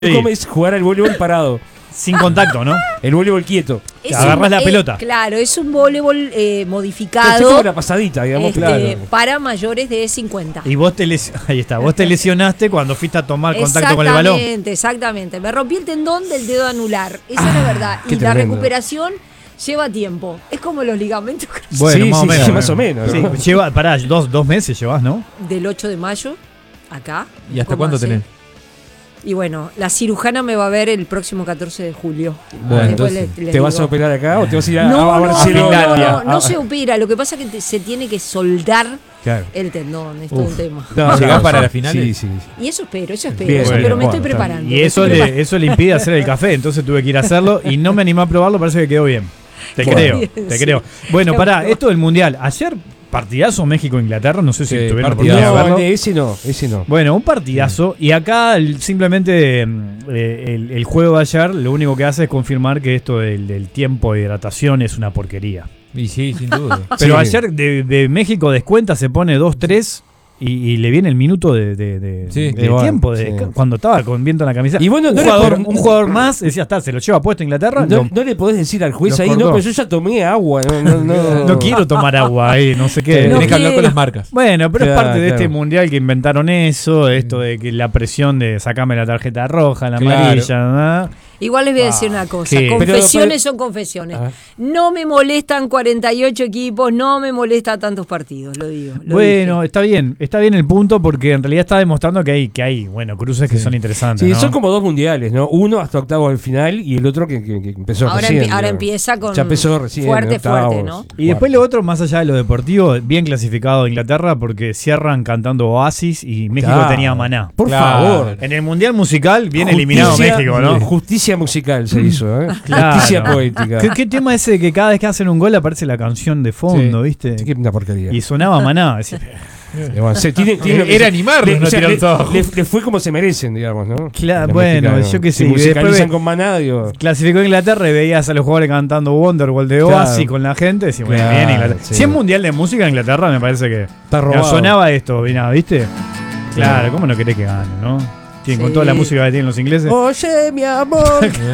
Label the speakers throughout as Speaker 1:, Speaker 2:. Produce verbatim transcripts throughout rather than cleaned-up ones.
Speaker 1: Sí. ¿Cómo es jugar al voleibol parado?
Speaker 2: Sin contacto, ¿no?
Speaker 1: El voleibol quieto.
Speaker 3: Es
Speaker 2: Agarrás
Speaker 3: un,
Speaker 2: la
Speaker 3: eh,
Speaker 2: pelota.
Speaker 3: Claro, es un voleibol eh,
Speaker 1: Es
Speaker 3: modificado
Speaker 1: como la pasadita, digamos,
Speaker 3: este,
Speaker 1: claro.
Speaker 3: para mayores de cincuenta.
Speaker 2: Y vos te les... Ahí está, vos te lesionaste cuando fuiste a tomar contacto con el balón.
Speaker 3: Exactamente, exactamente. Me rompí el tendón del dedo anular. Esa es la verdad.
Speaker 1: qué
Speaker 3: Y la
Speaker 1: tremendo.
Speaker 3: recuperación lleva tiempo. Es como los ligamentos cruzados.
Speaker 2: Bueno,
Speaker 1: Sí,
Speaker 2: más
Speaker 1: sí,
Speaker 2: o menos.
Speaker 1: sí, más o menos,
Speaker 2: Sí,
Speaker 1: ¿no?
Speaker 2: lleva, pará, dos, dos meses llevas, ¿no?
Speaker 3: Del ocho de mayo, acá.
Speaker 4: ¿Y hasta
Speaker 3: ¿Cómo
Speaker 4: cuándo
Speaker 3: hace?
Speaker 4: tenés?
Speaker 3: Y bueno, la cirujana me va a ver el próximo catorce de julio.
Speaker 1: Bueno,
Speaker 3: Después
Speaker 1: entonces,
Speaker 3: le- le
Speaker 1: ¿te vas
Speaker 3: digo.
Speaker 1: a operar acá o te vas a ir a,
Speaker 3: No,
Speaker 1: a
Speaker 3: no, no,
Speaker 1: Barcelona?
Speaker 3: no, no, no
Speaker 1: Ah,
Speaker 3: se opera. Lo que pasa es que te- se tiene que soldar
Speaker 1: Claro.
Speaker 3: el tendón. Es todo un tema.
Speaker 1: No,
Speaker 4: ¿Llegás
Speaker 1: no,
Speaker 4: para
Speaker 1: sí,
Speaker 4: las finales?
Speaker 1: Sí, sí, sí.
Speaker 3: Y eso espero, eso espero.
Speaker 1: Bien,
Speaker 3: eso,
Speaker 1: bueno,
Speaker 3: pero me
Speaker 1: bueno,
Speaker 3: estoy
Speaker 1: está
Speaker 3: preparando.
Speaker 2: Y
Speaker 3: me
Speaker 2: eso
Speaker 3: estoy
Speaker 2: le,
Speaker 3: preparando.
Speaker 2: eso le impide hacer el café, entonces tuve que ir a hacerlo y no me animé a probarlo, parece que quedó bien. Te
Speaker 3: Qué
Speaker 2: creo,
Speaker 3: bien,
Speaker 2: te
Speaker 3: sí.
Speaker 2: creo. Bueno,
Speaker 3: Qué
Speaker 2: pará,
Speaker 3: bueno.
Speaker 2: esto del Mundial. Ayer, partidazo México-Inglaterra, no sé si
Speaker 4: Sí,
Speaker 2: tuvieron la
Speaker 4: partidazo.
Speaker 2: oportunidad de
Speaker 1: No,
Speaker 2: verlo.
Speaker 1: ese no, ese no.
Speaker 2: Bueno, un partidazo. Y acá el- simplemente mm, eh, el, el juego de ayer lo único que hace es confirmar que esto del, del tiempo de hidratación es una porquería.
Speaker 4: Y sí, sin duda.
Speaker 2: Pero
Speaker 1: Sí.
Speaker 2: ayer de, de México descuenta, se pone dos tres y, y le viene el minuto de, de- de-
Speaker 4: Sí.
Speaker 2: de
Speaker 1: Y bueno,
Speaker 2: tiempo de,
Speaker 1: sí.
Speaker 2: cuando estaba con viento en la camiseta.
Speaker 1: Y bueno,
Speaker 2: un,
Speaker 1: no le
Speaker 2: jugador,
Speaker 1: por-
Speaker 2: un jugador más, decía, está, se lo lleva puesto a Inglaterra.
Speaker 1: No,
Speaker 2: lo-
Speaker 1: no le podés decir al juez
Speaker 2: Los
Speaker 1: ahí, no,
Speaker 2: cortó.
Speaker 1: pero yo ya tomé agua. No, no, no.
Speaker 2: no quiero tomar agua ahí, no sé qué.
Speaker 3: No
Speaker 4: Tenés que hablar con
Speaker 3: quiero.
Speaker 4: las marcas.
Speaker 2: Bueno, pero
Speaker 1: Claro,
Speaker 2: es parte de
Speaker 1: claro.
Speaker 2: este mundial que inventaron eso, esto de que la presión de sacarme la tarjeta roja, la
Speaker 4: Claro.
Speaker 2: amarilla, ¿no?
Speaker 3: Igual les voy a
Speaker 2: Ah,
Speaker 3: decir una cosa.
Speaker 2: ¿qué?
Speaker 3: Confesiones
Speaker 1: Pero-
Speaker 3: son confesiones.
Speaker 1: Ah.
Speaker 3: No me molestan cuarenta y ocho equipos, no me molesta tantos partidos, lo digo. lo
Speaker 2: Bueno,
Speaker 3: dije.
Speaker 2: está bien, está bien el punto porque en realidad está demostrando que hay, que hay, bueno, cruces que
Speaker 4: Sí.
Speaker 2: son interesantes.
Speaker 1: Sí,
Speaker 2: ¿no?
Speaker 1: son como dos mundiales, ¿no? Uno hasta octavos del final y el otro que, que- que empezó
Speaker 3: Ahora,
Speaker 1: recién.
Speaker 3: empie- ahora
Speaker 1: digamos.
Speaker 3: empieza con
Speaker 1: Ya empezó recién.
Speaker 3: fuerte,
Speaker 1: octavos,
Speaker 3: fuerte, ¿no?
Speaker 2: Y después lo otro, más allá de lo deportivo, bien clasificado Inglaterra porque cierran cantando Oasis y México
Speaker 1: Claro.
Speaker 2: tenía Maná.
Speaker 1: Por
Speaker 4: Claro.
Speaker 1: favor.
Speaker 2: En el Mundial Musical viene
Speaker 1: Justicia-
Speaker 2: eliminado México, ¿no?
Speaker 1: Justicia musical se hizo, ¿eh?
Speaker 2: Claro.
Speaker 1: Justicia poética.
Speaker 2: ¿Qué, qué tema ese que cada vez que hacen un gol aparece la canción de fondo,
Speaker 4: Sí.
Speaker 2: viste?
Speaker 1: Sí, que una porquería.
Speaker 2: Y sonaba Maná. Decía,
Speaker 1: Eh, bueno, se- tiene- tiene lo que
Speaker 4: Era
Speaker 1: se-
Speaker 4: animarlos,
Speaker 1: le-
Speaker 4: no
Speaker 1: o sea,
Speaker 4: tirar
Speaker 1: le-
Speaker 4: todo abajo.
Speaker 1: le- le fue como se merecen, digamos, ¿no?
Speaker 2: Claro,
Speaker 1: Los
Speaker 2: bueno,
Speaker 1: mexicanos.
Speaker 2: yo qué sé,
Speaker 1: Se
Speaker 2: y
Speaker 1: musicalizan
Speaker 2: después-
Speaker 1: con Maná, digo.
Speaker 2: Clasificó Inglaterra y veías a los jugadores cantando Wonderwall de
Speaker 1: Claro.
Speaker 2: Oasis con la gente. Decís, bueno,
Speaker 1: Claro,
Speaker 2: bien Inglaterra.
Speaker 1: sí.
Speaker 2: Si es mundial de música, Inglaterra me parece que.
Speaker 1: Está
Speaker 2: Mira,
Speaker 1: robado.
Speaker 2: sonaba esto, mira, ¿viste? Claro, ¿cómo no querés que gane, no? Tienen con
Speaker 3: Sí.
Speaker 2: toda la música que tienen los ingleses.
Speaker 1: Oye, mi amor,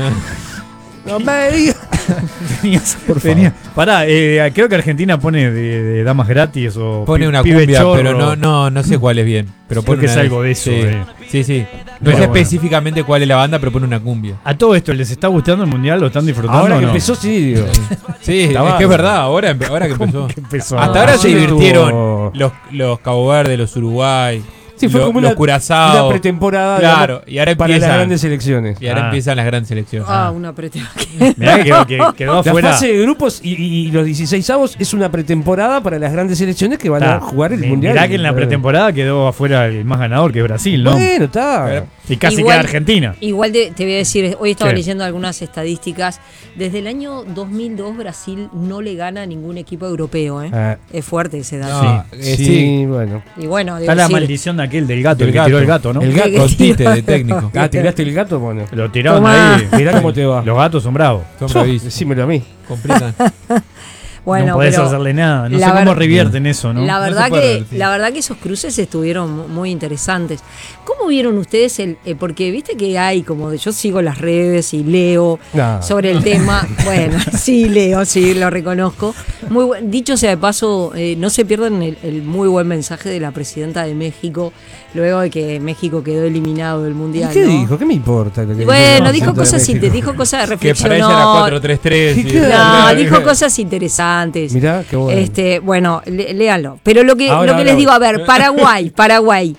Speaker 1: no me digas.
Speaker 2: Tenías- tenía- Pará, eh, creo que Argentina pone de, de damas gratis o
Speaker 4: Pone
Speaker 2: pi-
Speaker 4: una
Speaker 2: pibe
Speaker 4: cumbia,
Speaker 2: chorro.
Speaker 4: pero no, no, no sé cuál es bien. Pero
Speaker 2: Creo
Speaker 4: pone
Speaker 2: que es
Speaker 4: una-
Speaker 2: algo de eso,
Speaker 4: Sí,
Speaker 2: eh.
Speaker 4: sí, sí. No
Speaker 2: Bueno,
Speaker 4: sé
Speaker 2: bueno.
Speaker 4: específicamente cuál es la banda, pero pone una cumbia.
Speaker 2: A todo esto, ¿les está gustando el mundial? ¿Lo están disfrutando?
Speaker 1: Ahora
Speaker 2: o
Speaker 1: que
Speaker 2: no?
Speaker 1: empezó, sí, digo.
Speaker 4: Sí, es
Speaker 1: Está
Speaker 4: que
Speaker 1: bárbaro.
Speaker 4: es verdad, ahora, empe- ahora que empezó.
Speaker 2: que empezó?
Speaker 4: Hasta
Speaker 1: Ah,
Speaker 4: ahora se
Speaker 1: sí,
Speaker 4: divirtieron
Speaker 1: estuvo-
Speaker 4: los, los Cabo Verde, los Uruguay,
Speaker 1: Sí, fue
Speaker 4: lo-
Speaker 1: como
Speaker 4: los
Speaker 1: una,
Speaker 4: Curazao.
Speaker 1: una pretemporada
Speaker 4: Claro,
Speaker 1: digamos,
Speaker 4: y ahora
Speaker 1: para las
Speaker 4: empiezan,
Speaker 1: grandes elecciones.
Speaker 4: y ahora
Speaker 2: Ah.
Speaker 4: empiezan las grandes selecciones.
Speaker 3: Ah, una pretén-
Speaker 2: Mirá que quedó, que quedó
Speaker 1: La
Speaker 2: afuera.
Speaker 1: fase de grupos y, y- y los dieciseisavos es una pretemporada para las grandes selecciones que van
Speaker 2: Está.
Speaker 1: a jugar el
Speaker 2: Mi-
Speaker 1: mundial.
Speaker 2: Mirá que en la pretemporada quedó afuera el más ganador, que es Brasil, ¿no?
Speaker 1: Bueno, está.
Speaker 2: Y casi
Speaker 3: Igual-
Speaker 2: queda Argentina.
Speaker 3: Igual te, te voy a decir, hoy estaba
Speaker 2: ¿Qué?
Speaker 3: leyendo algunas estadísticas. Desde el año dos mil dos Brasil no le gana a ningún equipo europeo, ¿eh?
Speaker 1: Ah,
Speaker 3: Es fuerte ese dato.
Speaker 4: No,
Speaker 1: sí,
Speaker 4: eh,
Speaker 1: sí,
Speaker 4: sí.
Speaker 1: bueno.
Speaker 3: Y bueno,
Speaker 2: Está
Speaker 3: debo
Speaker 2: la
Speaker 3: decir,
Speaker 2: maldición de aquel del gato,
Speaker 4: Del
Speaker 2: el que
Speaker 4: gato.
Speaker 2: tiró el gato, ¿no?
Speaker 4: El
Speaker 3: ¿Qué-
Speaker 4: gato,
Speaker 3: qué
Speaker 4: con Tite
Speaker 3: tiro?
Speaker 4: de técnico.
Speaker 1: Ah, tiraste el gato, bueno.
Speaker 2: Lo tiraron
Speaker 3: Tomá.
Speaker 2: ahí.
Speaker 1: Mirá cómo te va.
Speaker 2: Los gatos son bravos.
Speaker 4: Son
Speaker 1: So,
Speaker 4: bravísimos.
Speaker 1: decímelo a mí.
Speaker 4: Completan.
Speaker 3: Bueno,
Speaker 2: no podés
Speaker 3: pero
Speaker 2: hacerle nada. No
Speaker 3: la
Speaker 2: sé cómo
Speaker 3: ver-
Speaker 2: revierten eso, ¿no?
Speaker 3: La
Speaker 4: No
Speaker 3: verdad
Speaker 4: se puede
Speaker 3: que
Speaker 4: revertir.
Speaker 3: la verdad que esos cruces estuvieron mu- muy interesantes. ¿Cómo vieron ustedes el eh, porque viste que hay como de yo sigo las redes y leo
Speaker 1: No.
Speaker 3: sobre el tema? Bueno, sí leo, sí lo reconozco. Muy buen- dicho sea de paso, eh, no se pierdan el, el muy buen mensaje de la presidenta de México luego de que México quedó eliminado del
Speaker 1: ¿Y
Speaker 3: mundial.
Speaker 1: qué
Speaker 3: ¿no?
Speaker 1: dijo? ¿Qué me importa? lo que
Speaker 3: Bueno,
Speaker 1: dijo
Speaker 3: dijo
Speaker 1: el presidente
Speaker 3: cosas
Speaker 1: de
Speaker 3: inte-
Speaker 1: México?
Speaker 3: dijo cosas
Speaker 4: Que para ella era
Speaker 3: reflexionó.
Speaker 4: cuatro tres tres. y-
Speaker 3: No, dijo cosas interesantes.
Speaker 1: Mirá, qué bueno.
Speaker 3: Este, bueno, le- léanlo. Pero lo que,
Speaker 1: Ahora,
Speaker 3: lo que
Speaker 1: ahora,
Speaker 3: les digo, a
Speaker 1: ahora.
Speaker 3: ver, Paraguay, Paraguay.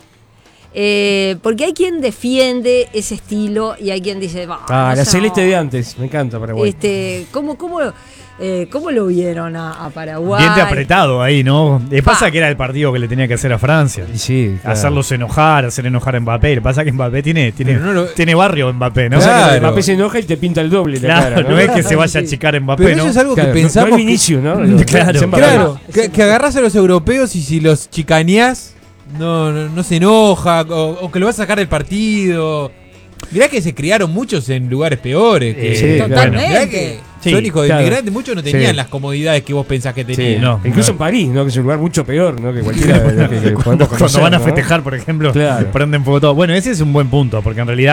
Speaker 3: Eh, porque hay quien defiende ese estilo y hay quien dice, "Bah,
Speaker 1: Ah,
Speaker 3: no
Speaker 1: la
Speaker 3: sé,
Speaker 1: celeste
Speaker 3: no".
Speaker 1: de antes. Me encanta Paraguay.
Speaker 3: Este, ¿cómo, cómo, eh, ¿Cómo lo vieron a, a Paraguay?
Speaker 2: Diente apretado ahí, ¿no? Le pasa
Speaker 3: Pa.
Speaker 2: que era el partido que le tenía que hacer a Francia.
Speaker 1: Y sí, claro.
Speaker 2: Hacerlos enojar, hacer enojar a Mbappé. Le pasa que Mbappé tiene, tiene,
Speaker 4: Pero no lo-
Speaker 2: tiene barrio Mbappé, ¿no?
Speaker 1: O sea, que
Speaker 4: Claro.
Speaker 1: Mbappé se enoja y te pinta el doble la
Speaker 2: Claro,
Speaker 1: cara.
Speaker 2: no es que se vaya a achicar Mbappé,
Speaker 4: Pero
Speaker 2: ¿no?
Speaker 4: eso es algo
Speaker 1: Claro,
Speaker 4: que
Speaker 1: no-
Speaker 4: pensamos.
Speaker 1: No
Speaker 4: que-
Speaker 1: el inicio, ¿no?
Speaker 2: Claro,
Speaker 1: Se Mbappé.
Speaker 4: Claro, que, que agarrás a los europeos y si los chicaneás, no, no, no se enoja, o, o que lo vas a sacar del partido. Mirá que se criaron muchos en lugares peores. Que,
Speaker 2: Eh,
Speaker 1: Sí,
Speaker 3: Totalmente.
Speaker 4: Mirá que
Speaker 2: Sí,
Speaker 4: son hijos de
Speaker 1: claro.
Speaker 4: inmigrantes, muchos no tenían
Speaker 1: Sí.
Speaker 4: las comodidades que vos pensás que
Speaker 1: Sí,
Speaker 4: tenían.
Speaker 2: no.
Speaker 1: Incluso en París, ¿no? Que es un lugar mucho peor, ¿no? Que cualquiera de los que, que podemos
Speaker 2: Cuando
Speaker 1: conocer,
Speaker 2: van a
Speaker 1: ¿no?
Speaker 2: festejar, por ejemplo,
Speaker 1: Claro.
Speaker 2: prenden fuego todo. Bueno, ese es un buen punto, porque en realidad